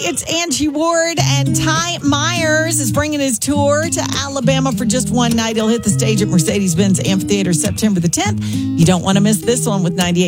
it's Angie Ward, and Ty Myers is bringing his tour to Alabama for just one night. He'll hit the stage at Mercedes-Benz Amphitheater September the 10th. You don't want to miss this one with 98.